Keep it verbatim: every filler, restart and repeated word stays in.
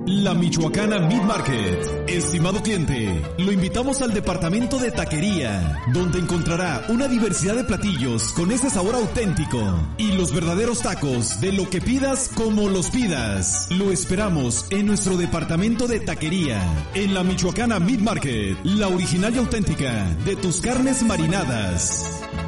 La Michoacana Meat Market. Estimado cliente, lo invitamos al departamento de taquería, donde encontrará una diversidad de platillos con ese sabor auténtico y los verdaderos tacos de lo que pidas como los pidas. Lo esperamos en nuestro departamento de taquería, en la Michoacana Meat Market, la original y auténtica de tus carnes marinadas.